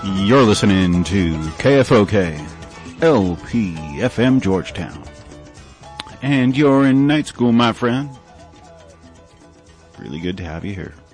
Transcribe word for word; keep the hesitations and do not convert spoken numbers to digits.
You're listening to K F O K, L P F M Georgetown. And you're in night school, my friend. Really good to have you here.